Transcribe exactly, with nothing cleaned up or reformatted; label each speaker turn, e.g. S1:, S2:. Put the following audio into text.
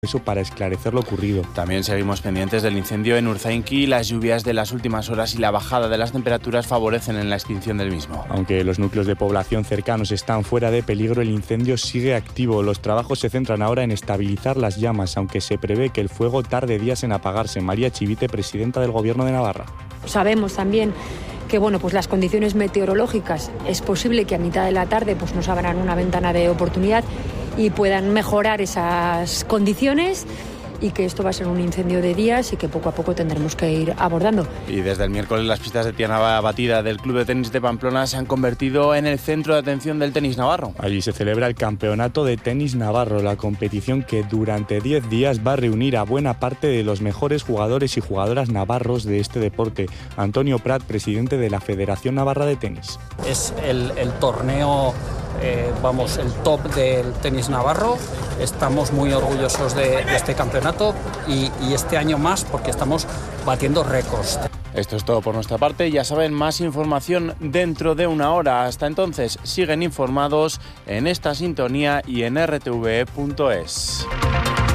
S1: eso para esclarecer lo ocurrido.
S2: También seguimos pendientes del incendio en Urzainki. Las lluvias de las últimas horas y la bajada de las temperaturas favorecen en la extinción del mismo.
S1: Aunque los núcleos de población cercanos están fuera de peligro, el incendio sigue activo. Los trabajos se centran ahora en estabilizar las llamas, aunque se prevé que el fuego tarde días en apagarse. María Chivite, presidenta del Gobierno de Navarra.
S3: Sabemos también que bueno, pues las condiciones meteorológicas es posible que a mitad de la tarde pues nos abran una ventana de oportunidad y puedan mejorar esas condiciones, y que esto va a ser un incendio de días y que poco a poco tendremos que ir abordando.
S2: Y desde el miércoles las pistas de Tiana Batida del Club de Tenis de Pamplona se han convertido en el centro de atención del tenis navarro.
S1: Allí se celebra el Campeonato de Tenis Navarro, la competición que durante diez días va a reunir a buena parte de los mejores jugadores y jugadoras navarros de este deporte. Antonio Prat, presidente de la Federación Navarra de Tenis.
S4: Es el, el torneo, eh, vamos, el top del tenis navarro. Estamos muy orgullosos de, de este campeonato y, y este año más porque estamos batiendo récords.
S2: Esto es todo por nuestra parte. Ya saben, más información dentro de una hora. Hasta entonces, siguen informados en esta sintonía y en r t v punto es.